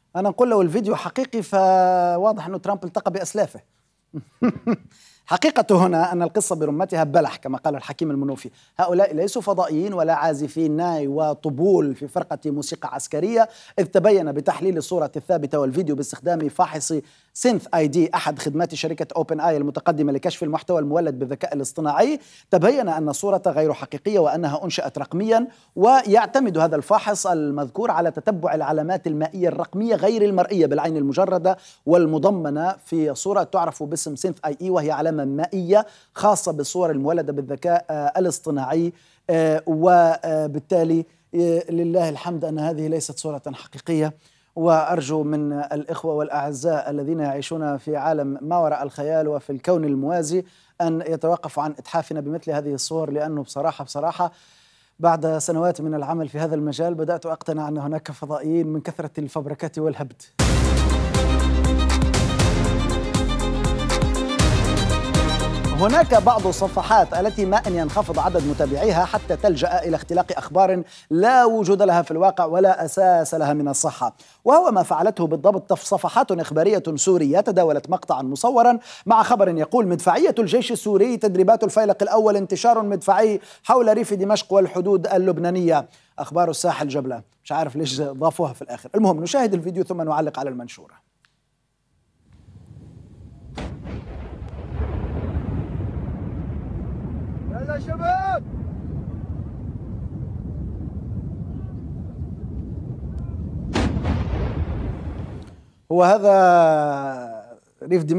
أنا نقول لو الفيديو حقيقي فواضح أنه ترامب التقى بأسلافه. حقيقة هنا أن القصة برمتها بلح كما قال الحكيم المنوفي. هؤلاء ليسوا فضائيين ولا عازفين ناي وطبول في فرقة موسيقى عسكرية، إذ تبين بتحليل الصورة الثابتة والفيديو باستخدام فاحص سينث اي دي أحد خدمات شركة اوبن اي المتقدمة لكشف المحتوى المولد بالذكاء الاصطناعي، تبين أن الصورة غير حقيقية وأنها أنشأت رقميا، ويعتمد هذا الفاحص المذكور على تتبع العلامات المائية الرقمية غير المرئية بالعين المجردة والمضمنة في صورة تعرف باسم سينث اي، وهي علامة مائية خاصة بالصور المولدة بالذكاء الاصطناعي. وبالتالي لله الحمد أن هذه ليست صورة حقيقية، وأرجو من الإخوة والأعزاء الذين يعيشون في عالم ما وراء الخيال وفي الكون الموازي أن يتوقفوا عن إتحافنا بمثل هذه الصور، لأنه بصراحة بعد سنوات من العمل في هذا المجال بدأت أقتنع أن هناك فضائيين من كثرة الفبركات والهبد. هناك بعض الصفحات التي ما أن ينخفض عدد متابعيها حتى تلجأ إلى اختلاق أخبار لا وجود لها في الواقع ولا أساس لها من الصحة، وهو ما فعلته بالضبط صفحات إخبارية سورية تداولت مقطعا مصورا مع خبر يقول: مدفعية الجيش السوري تدريبات الفيلق الأول، انتشار مدفعي حول ريف دمشق والحدود اللبنانية. أخبار الساحل جبلة، مش عارف ليش ضافوها في الآخر. المهم نشاهد الفيديو ثم نعلق على المنشورة. يا شباب، هو هذا ريف دمشق.